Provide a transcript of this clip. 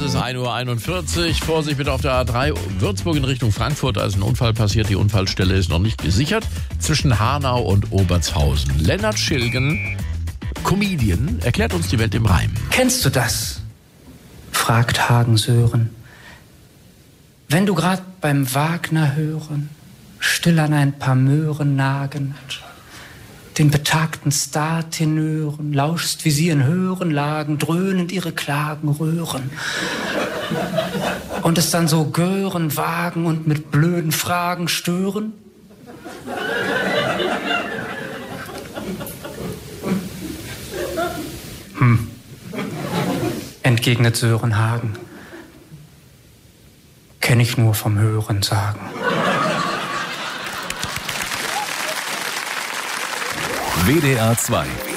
ist 1:41 Uhr. Vorsicht bitte auf der A3 Würzburg in Richtung Frankfurt. Da ist ein Unfall passiert. Die Unfallstelle ist noch nicht gesichert. Zwischen Hanau und Obertshausen. Lennart Schilgen, Comedian, erklärt uns die Welt im Reim. Kennst du das? Fragt Hagen Sören. Wenn du grad beim Wagner hören, still an ein paar Möhren nagend, den betagten Star-Tenören lauschst, wie sie in höheren Lagen dröhnend ihre Klagen röhren. Und es dann so gören, wagen und mit blöden Fragen stören? Entgegnet Sören Hagen. Kenn ich nur vom Hören sagen. WDR 2